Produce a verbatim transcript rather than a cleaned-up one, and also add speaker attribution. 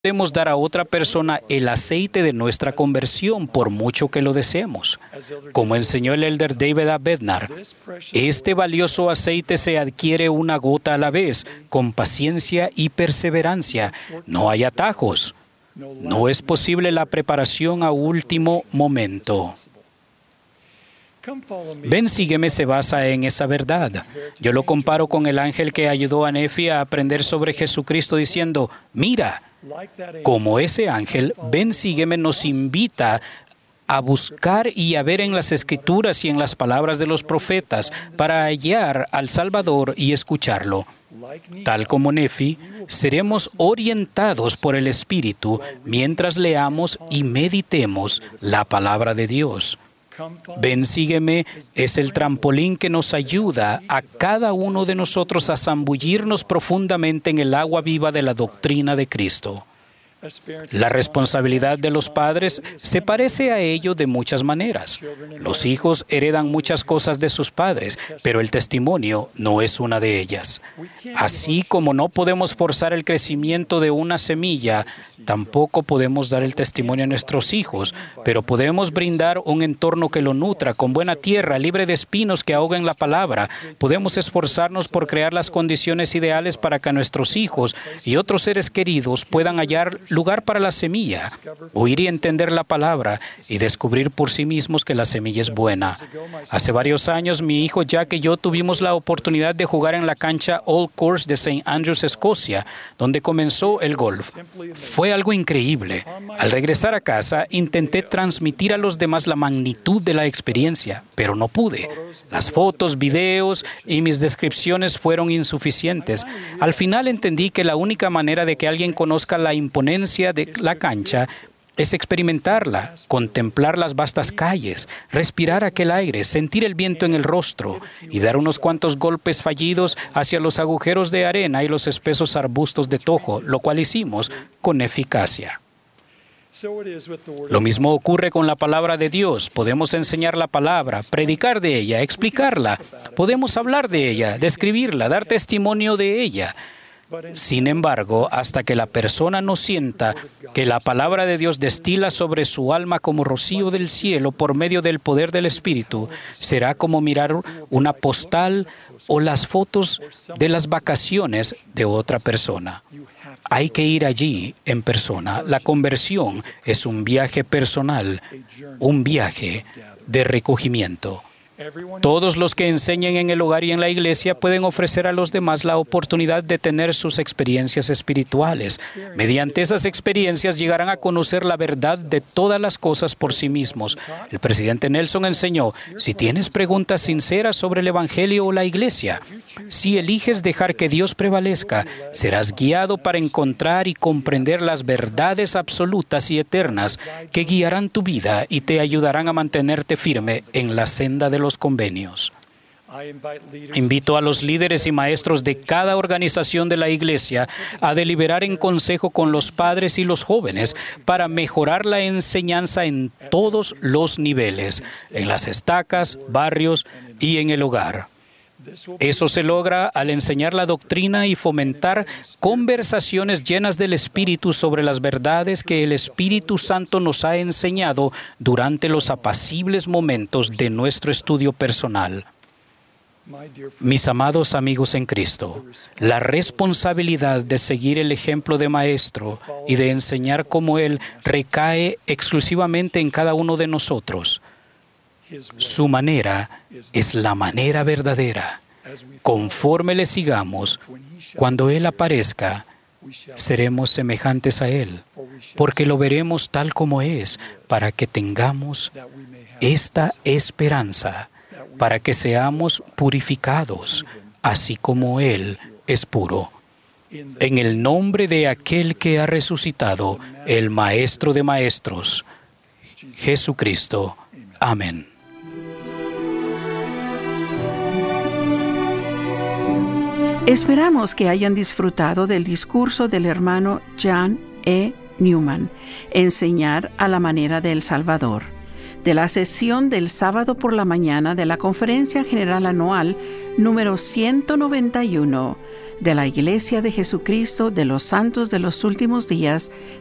Speaker 1: podemos dar a otra persona el aceite de nuestra conversión por mucho que lo deseemos. Como enseñó el elder David A. Bednar, este valioso aceite se adquiere una gota a la vez, con paciencia y perseverancia. No hay atajos. No es posible la preparación a último momento. Ven, sígueme se basa en esa verdad. Yo lo comparo con el ángel que ayudó a Nefi a aprender sobre Jesucristo diciendo, mira, como ese ángel, ven, sígueme nos invita a buscar y a ver en las Escrituras y en las palabras de los profetas para hallar al Salvador y escucharlo. Tal como Nefi, seremos orientados por el Espíritu mientras leamos y meditemos la palabra de Dios. Ven, sígueme es el trampolín que nos ayuda a cada uno de nosotros a zambullirnos profundamente en el agua viva de la doctrina de Cristo. La responsabilidad de los padres se parece a ello de muchas maneras. Los hijos heredan muchas cosas de sus padres, pero el testimonio no es una de ellas. Así como no podemos forzar el crecimiento de una semilla, tampoco podemos dar el testimonio a nuestros hijos, pero podemos brindar un entorno que lo nutra, con buena tierra, libre de espinos que ahoguen la palabra. Podemos esforzarnos por crear las condiciones ideales para que nuestros hijos y otros seres queridos puedan hallar lugar para la semilla, oír y entender la palabra y descubrir por sí mismos que la semilla es buena. Hace varios años, mi hijo Jack y yo tuvimos la oportunidad de jugar en la cancha Old Course de Saint Andrews, Escocia, donde comenzó el golf. Fue algo increíble. Al regresar a casa, intenté transmitir a los demás la magnitud de la experiencia, pero no pude. Las fotos, videos y mis descripciones fueron insuficientes. Al final entendí que la única manera de que alguien conozca la imponencia de la cancha es experimentarla, contemplar las vastas calles, respirar aquel aire, sentir el viento en el rostro y dar unos cuantos golpes fallidos hacia los agujeros de arena y los espesos arbustos de tojo, lo cual hicimos con eficacia. Lo mismo ocurre con la palabra de Dios. Podemos enseñar la palabra, predicar de ella, explicarla. Podemos hablar de ella, describirla, dar testimonio de ella. Sin embargo, hasta que la persona no sienta que la palabra de Dios destila sobre su alma como rocío del cielo por medio del poder del Espíritu, será como mirar una postal o las fotos de las vacaciones de otra persona. Hay que ir allí en persona. La conversión es un viaje personal, un viaje de recogimiento. Todos los que enseñan en el hogar y en la iglesia pueden ofrecer a los demás la oportunidad de tener sus experiencias espirituales. Mediante esas experiencias llegarán a conocer la verdad de todas las cosas por sí mismos. El presidente Nelson enseñó, si tienes preguntas sinceras sobre el Evangelio o la iglesia, si eliges dejar que Dios prevalezca, serás guiado para encontrar y comprender las verdades absolutas y eternas que guiarán tu vida y te ayudarán a mantenerte firme en la senda de los convenios. Invito a los líderes y maestros de cada organización de la iglesia a deliberar en consejo con los padres y los jóvenes para mejorar la enseñanza en todos los niveles, en las estacas, barrios y en el hogar. Eso se logra al enseñar la doctrina y fomentar conversaciones llenas del Espíritu sobre las verdades que el Espíritu Santo nos ha enseñado durante los apacibles momentos de nuestro estudio personal. Mis amados amigos en Cristo, la responsabilidad de seguir el ejemplo de Maestro y de enseñar como Él recae exclusivamente en cada uno de nosotros. Su manera es la manera verdadera. Conforme le sigamos, cuando Él aparezca, seremos semejantes a Él, porque lo veremos tal como es, para que tengamos esta esperanza, para que seamos purificados, así como Él es puro. En el nombre de aquel que ha resucitado, el Maestro de Maestros, Jesucristo. Amén.
Speaker 2: Esperamos que hayan disfrutado del discurso del hermano John E. Newman, Enseñar a la manera de El Salvador, de la sesión del sábado por la mañana de la Conferencia General Anual número ciento noventa y uno de la Iglesia de Jesucristo de los Santos de los Últimos Días